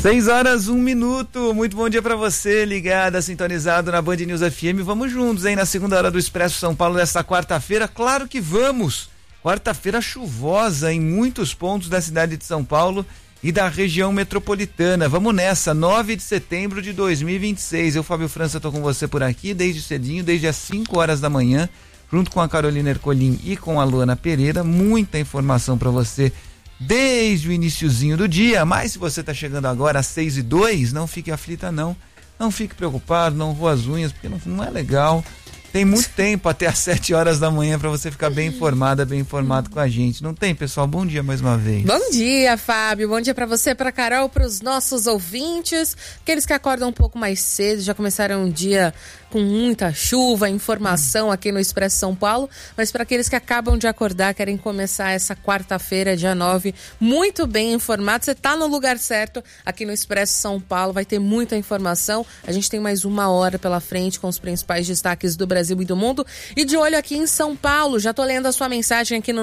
6h01. Muito bom dia pra você, ligada, sintonizado na Band News FM. Vamos juntos, hein, na segunda hora do Expresso São Paulo desta quarta-feira. Claro que vamos. Quarta-feira chuvosa em muitos pontos da cidade de São Paulo e da região metropolitana. Vamos nessa, 9 de setembro de 2026. Eu, Fábio França, tô com você por aqui desde cedinho, desde as 5 horas da manhã, junto com a Carolina Ercolim e com a Luana Pereira. Muita informação para você desde o iniciozinho do dia, mas se você tá chegando agora às 6h02, não fique aflita não fique preocupado, não roa as unhas, porque não é legal. Tem muito tempo até às 7 horas da manhã para você ficar bem informada, bem informado com a gente. Não tem, pessoal? Bom dia mais uma vez. Bom dia, Fábio. Bom dia para você, para Carol, para os nossos ouvintes, aqueles que acordam um pouco mais cedo, já começaram um dia com muita chuva, informação aqui no Expresso São Paulo, mas para aqueles que acabam de acordar, querem começar essa quarta-feira, dia 9, muito bem informado, você tá no lugar certo aqui no Expresso São Paulo, vai ter muita informação. A gente tem mais uma hora pela frente com os principais destaques do Brasil e do mundo, e de olho aqui em São Paulo. Já tô lendo a sua mensagem aqui no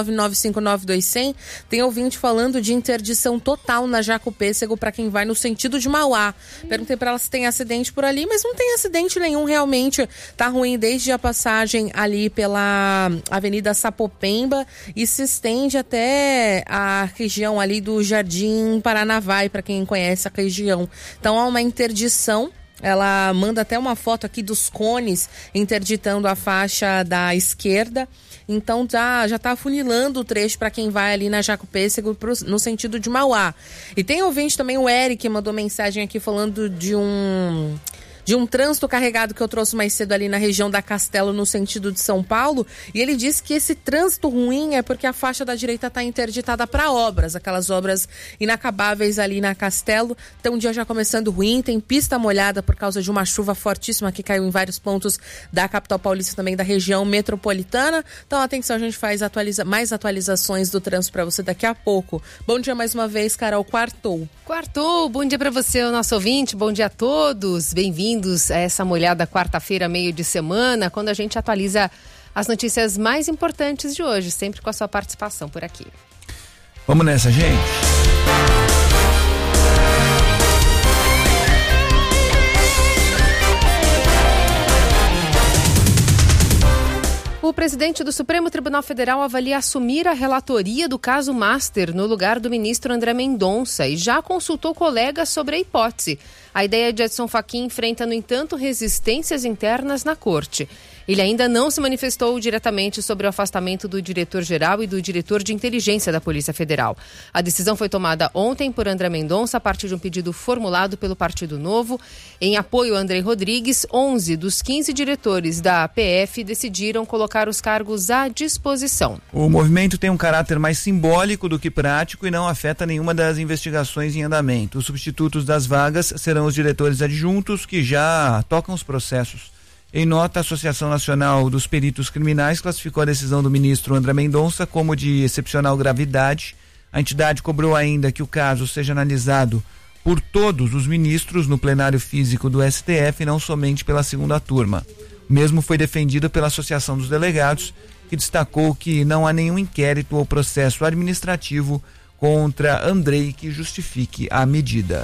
999592100. Tem ouvinte falando de interdição total na Jaco Pêssego para quem vai no sentido de Mauá. Perguntei para ela se tem acidente por ali, mas não tem acidente nenhum, realmente tá ruim desde a passagem ali pela Avenida Sapopemba e se estende até a região ali do Jardim Paranavaí, para quem conhece a região. Então há uma interdição. Ela manda até uma foto aqui dos cones interditando a faixa da esquerda. Então já tá afunilando o trecho para quem vai ali na Jaco Pêssego no sentido de Mauá. E tem ouvinte também, o Eric, mandou mensagem aqui falando de um trânsito carregado que eu trouxe mais cedo ali na região da Castelo, no sentido de São Paulo, e ele disse que esse trânsito ruim é porque a faixa da direita está interditada para obras, aquelas obras inacabáveis ali na Castelo. Então o dia já começando ruim, tem pista molhada por causa de uma chuva fortíssima que caiu em vários pontos da capital paulista, também da região metropolitana. Então atenção, a gente faz mais atualizações do trânsito para você daqui a pouco. Bom dia mais uma vez, Carol. Quartou, bom dia para você, o nosso ouvinte, bom dia a todos, bem-vindos a essa molhada quarta-feira, meio de semana, quando a gente atualiza as notícias mais importantes de hoje, sempre com a sua participação por aqui. Vamos nessa, gente? O presidente do Supremo Tribunal Federal avalia assumir a relatoria do caso Master no lugar do ministro André Mendonça e já consultou colegas sobre a hipótese. A ideia de Edson Fachin enfrenta, no entanto, resistências internas na corte. Ele ainda não se manifestou diretamente sobre o afastamento do diretor-geral e do diretor de inteligência da Polícia Federal. A decisão foi tomada ontem por André Mendonça a partir de um pedido formulado pelo Partido Novo. Em apoio a André Rodrigues, 11 dos 15 diretores da PF decidiram colocar os cargos à disposição. O movimento tem um caráter mais simbólico do que prático e não afeta nenhuma das investigações em andamento. Os substitutos das vagas serão os diretores adjuntos que já tocam os processos. Em nota, a Associação Nacional dos Peritos Criminais classificou a decisão do ministro André Mendonça como de excepcional gravidade. A entidade cobrou ainda que o caso seja analisado por todos os ministros no plenário físico do STF e não somente pela segunda turma. O mesmo foi defendido pela Associação dos Delegados, que destacou que não há nenhum inquérito ou processo administrativo contra Andrei que justifique a medida.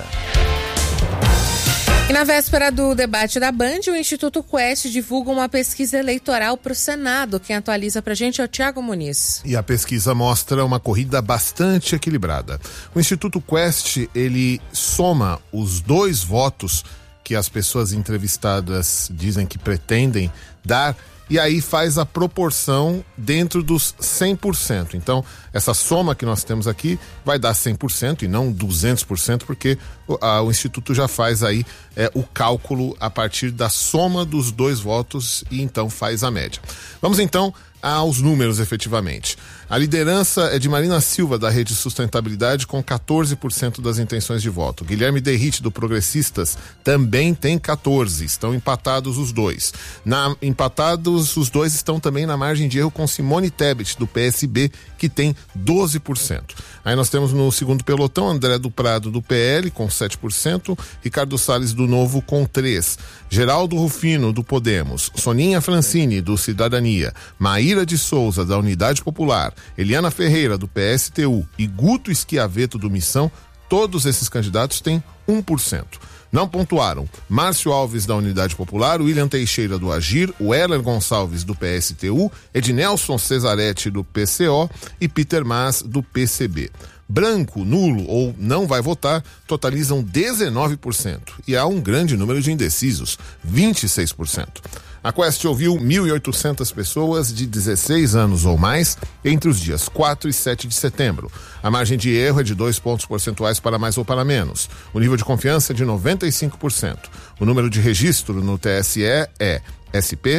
E na véspera do debate da Band, o Instituto Quest divulga uma pesquisa eleitoral para o Senado. Quem atualiza para a gente é o Thiago Muniz. E a pesquisa mostra uma corrida bastante equilibrada. O Instituto Quest, ele soma os 2 votos que as pessoas entrevistadas dizem que pretendem dar, e aí faz a proporção dentro dos 100%. Então, essa soma que nós temos aqui vai dar 100% e não 200%, porque o Instituto já faz aí o cálculo a partir da soma dos 2 votos e então faz a média. Vamos então aos números efetivamente. A liderança é de Marina Silva, da Rede Sustentabilidade, com 14% das intenções de voto. Guilherme Derrite, do Progressistas, também tem 14%. Estão empatados os dois. Empatados os dois estão também na margem de erro com Simone Tebet, do PSB, que tem 12%. Aí nós temos no segundo pelotão André do Prado, do PL, com 7%, Ricardo Salles, do Novo, com 3%, Geraldo Rufino, do Podemos, Soninha Francini, do Cidadania, Maíra de Souza, da Unidade Popular, Eliana Ferreira, do PSTU e Guto Schiavetto, do Missão, Todos esses candidatos têm 1%. Não pontuaram Márcio Alves, da Unidade Popular, William Teixeira, do Agir, Weller Gonçalves, do PSTU, Ednelson Cesaretti, do PCO e Peter Mas, do PCB. Branco, nulo ou não vai votar totalizam 19% e há um grande número de indecisos, 26%. A Quest ouviu 1.800 pessoas de 16 anos ou mais entre os dias 4 e 7 de setembro. A margem de erro é de 2 pontos percentuais para mais ou para menos. O nível de confiança é de 95%. O número de registro no TSE é SP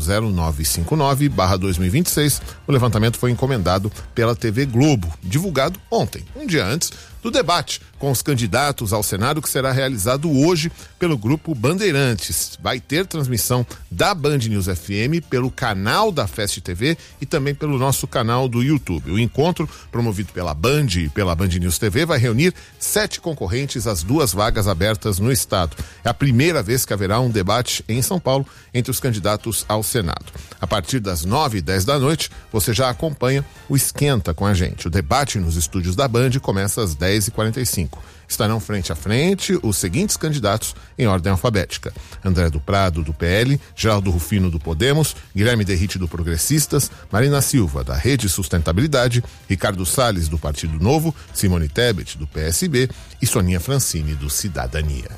00959/2026. O levantamento foi encomendado pela TV Globo, divulgado ontem, um dia antes do debate com os candidatos ao Senado, que será realizado hoje pelo Grupo Bandeirantes. Vai ter transmissão da Band News FM pelo canal da Fest TV e também pelo nosso canal do YouTube. O encontro, promovido pela Band e pela Band News TV, vai reunir 7 concorrentes às 2 vagas abertas no estado. É a primeira vez que haverá um debate em São Paulo entre os candidatos ao Senado. A partir das 9h10 da noite, você já acompanha o Esquenta com a gente. O debate nos estúdios da Band começa às 10h45. Estarão frente a frente os seguintes candidatos em ordem alfabética: André do Prado, do PL, Geraldo Rufino, do Podemos, Guilherme Derrite, do Progressistas, Marina Silva, da Rede Sustentabilidade, Ricardo Salles, do Partido Novo, Simone Tebet, do PSB e Soninha Francini, do Cidadania.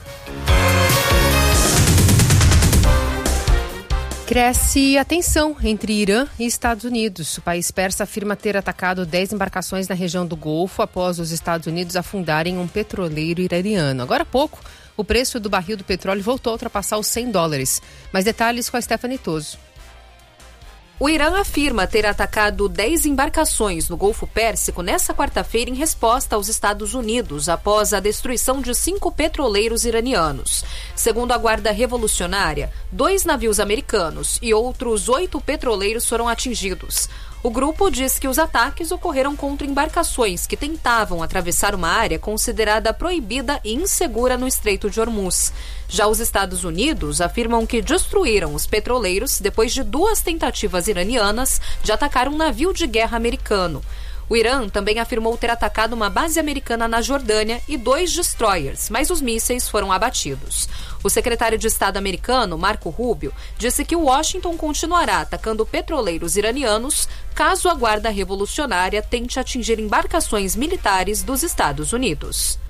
Cresce a tensão entre Irã e Estados Unidos. O país persa afirma ter atacado 10 embarcações na região do Golfo após os Estados Unidos afundarem um petroleiro iraniano. Agora há pouco, o preço do barril do petróleo voltou a ultrapassar os $100. Mais detalhes com a Stephanie Toso. O Irã afirma ter atacado 10 embarcações no Golfo Pérsico nesta quarta-feira em resposta aos Estados Unidos, após a destruição de 5 petroleiros iranianos. Segundo a Guarda Revolucionária, 2 navios americanos e outros 8 petroleiros foram atingidos. O grupo diz que os ataques ocorreram contra embarcações que tentavam atravessar uma área considerada proibida e insegura no Estreito de Hormuz. Já os Estados Unidos afirmam que destruíram os petroleiros depois de 2 tentativas iranianas de atacar um navio de guerra americano. O Irã também afirmou ter atacado uma base americana na Jordânia e 2 destroyers, mas os mísseis foram abatidos. O secretário de Estado americano, Marco Rubio, disse que Washington continuará atacando petroleiros iranianos caso a Guarda Revolucionária tente atingir embarcações militares dos Estados Unidos.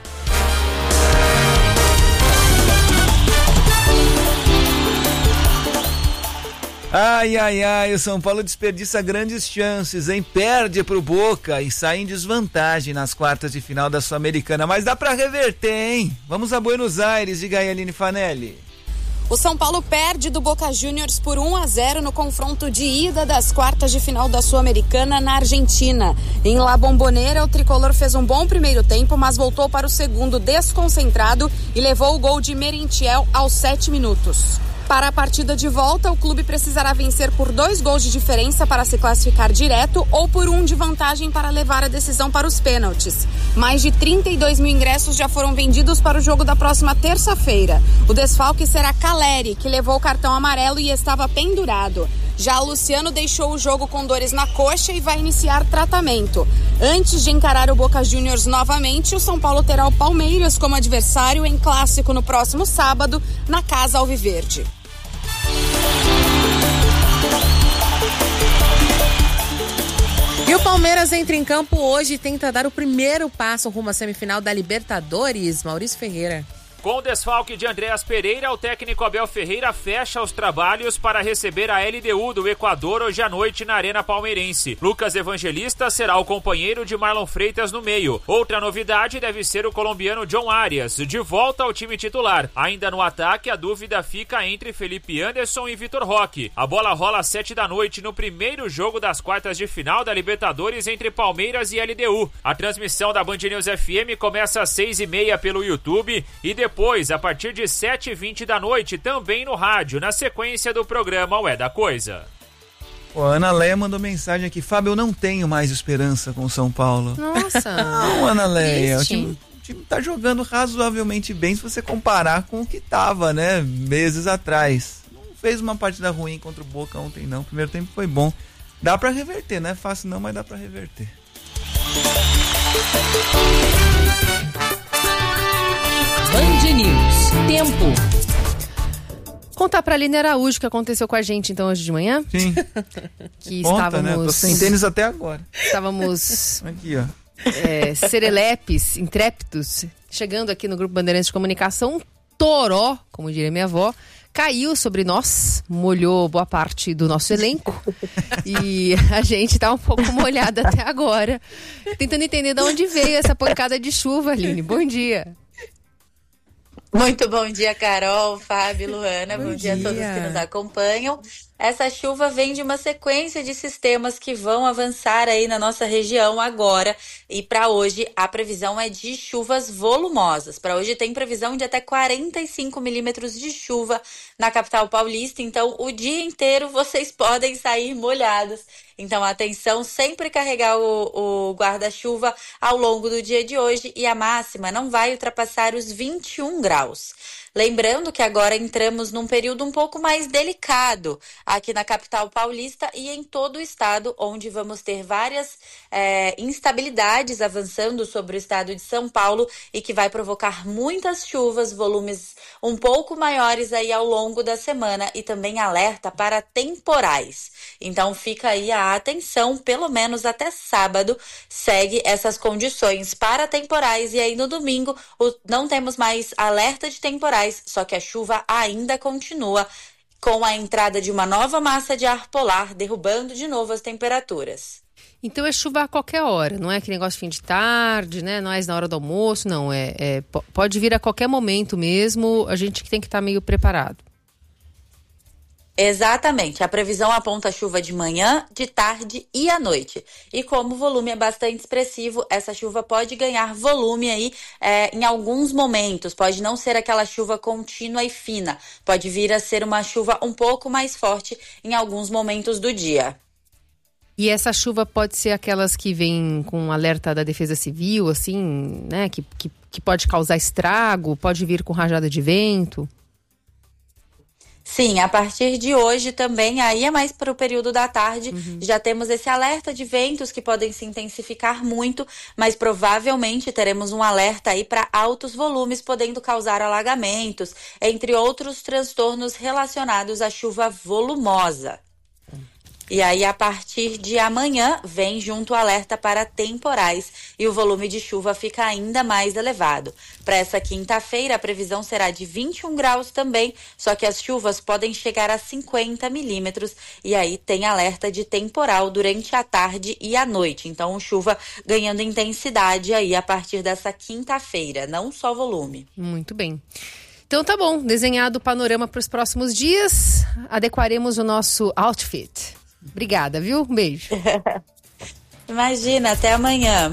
Ai, ai, ai, o São Paulo desperdiça grandes chances, hein? Perde pro Boca e sai em desvantagem nas quartas de final da Sul-Americana, mas dá pra reverter, hein? Vamos a Buenos Aires, diga aí, Aline Fanelli. O São Paulo perde do Boca Juniors por 1-0 no confronto de ida das quartas de final da Sul-Americana na Argentina. Em La Bombonera, o tricolor fez um bom primeiro tempo, mas voltou para o segundo desconcentrado e levou o gol de Merentiel aos 7 minutos. Para a partida de volta, o clube precisará vencer por 2 gols de diferença para se classificar direto ou por 1 de vantagem para levar a decisão para os pênaltis. Mais de 32 mil ingressos já foram vendidos para o jogo da próxima terça-feira. O desfalque será Caleri, que levou o cartão amarelo e estava pendurado. Já Luciano deixou o jogo com dores na coxa e vai iniciar tratamento. Antes de encarar o Boca Juniors novamente, o São Paulo terá o Palmeiras como adversário em clássico no próximo sábado, na Casa Alviverde. E o Palmeiras entra em campo hoje e tenta dar o primeiro passo rumo à semifinal da Libertadores. Maurício Ferreira. Com o desfalque de Andréas Pereira, o técnico Abel Ferreira fecha os trabalhos para receber a LDU do Equador hoje à noite na Arena Palmeirense. Lucas Evangelista será o companheiro de Marlon Freitas no meio. Outra novidade deve ser o colombiano John Arias, de volta ao time titular. Ainda no ataque, a dúvida fica entre Felipe Anderson e Vitor Roque. A bola rola às 7 da noite no primeiro jogo das quartas de final da Libertadores entre Palmeiras e LDU. A transmissão da Band News FM começa às 6h30 pelo YouTube e depois, a partir de 7h20 da noite, também no rádio, na sequência do programa O É da Coisa. A Ana Leia mandou mensagem aqui: Fábio, eu não tenho mais esperança com o São Paulo. Nossa. Não, Ana Leia, o time tá jogando razoavelmente bem se você comparar com o que tava, né, meses atrás. Não fez uma partida ruim contra o Boca ontem, não. O primeiro tempo foi bom. Dá pra reverter, não é fácil não, mas dá pra reverter. contar pra Aline Araújo o que aconteceu com a gente então hoje de manhã. Sim. Que Conta, estávamos... né? Tô sem tênis até agora. Estávamos... Aqui, ó. Serelepes, intrépidos, chegando aqui no Grupo Bandeirantes de Comunicação, um toró, como diria minha avó, caiu sobre nós, molhou boa parte do nosso elenco e a gente tá um pouco molhada até agora, tentando entender de onde veio essa pancada de chuva, Aline. Bom dia. Muito bom dia, Carol, Fábio, Luana. Bom dia a todos que nos acompanham. Essa chuva vem de uma sequência de sistemas que vão avançar aí na nossa região agora. E para hoje a previsão é de chuvas volumosas. Para hoje tem previsão de até 45 milímetros de chuva na capital paulista. Então o dia inteiro vocês podem sair molhados. Então atenção, sempre carregar o guarda-chuva ao longo do dia de hoje. E a máxima não vai ultrapassar os 21 graus. Lembrando que agora entramos num período um pouco mais delicado aqui na capital paulista e em todo o estado, onde vamos ter várias instabilidades avançando sobre o estado de São Paulo e que vai provocar muitas chuvas, volumes um pouco maiores aí ao longo da semana e também alerta para temporais. Então fica aí a atenção, pelo menos até sábado, segue essas condições para temporais e aí no domingo não temos mais alerta de temporais. Só que a chuva ainda continua com a entrada de uma nova massa de ar polar, derrubando de novo as temperaturas. Então é chuva a qualquer hora, não é aquele negócio de fim de tarde, né? Não é na hora do almoço, não. Pode vir a qualquer momento mesmo, a gente tem que estar meio preparado. Exatamente, a previsão aponta chuva de manhã, de tarde e à noite. E como o volume é bastante expressivo, essa chuva pode ganhar volume aí em alguns momentos. Pode não ser aquela chuva contínua e fina, pode vir a ser uma chuva um pouco mais forte em alguns momentos do dia. E essa chuva pode ser aquelas que vêm com alerta da Defesa Civil, assim, né? Que pode causar estrago, pode vir com rajada de vento? Sim, a partir de hoje também, aí é mais para o período da tarde, já temos esse alerta de ventos que podem se intensificar muito, mas provavelmente teremos um alerta aí para altos volumes, podendo causar alagamentos, entre outros transtornos relacionados à chuva volumosa. E aí, a partir de amanhã, vem junto o alerta para temporais e o volume de chuva fica ainda mais elevado. Para essa quinta-feira, a previsão será de 21 graus também, só que as chuvas podem chegar a 50 milímetros e aí tem alerta de temporal durante a tarde e a noite. Então, chuva ganhando intensidade aí a partir dessa quinta-feira, não só volume. Muito bem. Então tá bom, desenhado o panorama para os próximos dias, adequaremos o nosso outfit. Obrigada, viu? Um beijo. Imagina, até amanhã.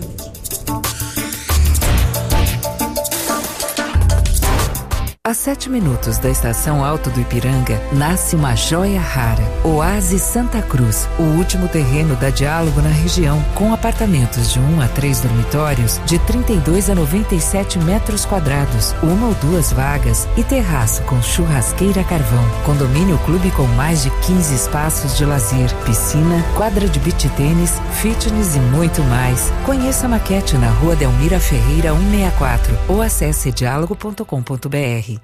A 7 minutos da estação Alto do Ipiranga, nasce uma joia rara. Oásis Santa Cruz, o último terreno da Diálogo na região, com apartamentos de 1 a 3 dormitórios, de 32 a 97 metros quadrados, 1 ou 2 vagas e terraço com churrasqueira a carvão. Condomínio clube com mais de 15 espaços de lazer, piscina, quadra de beach tênis, fitness e muito mais. Conheça a maquete na Rua Delmira Ferreira 164 ou acesse dialogo.com.br.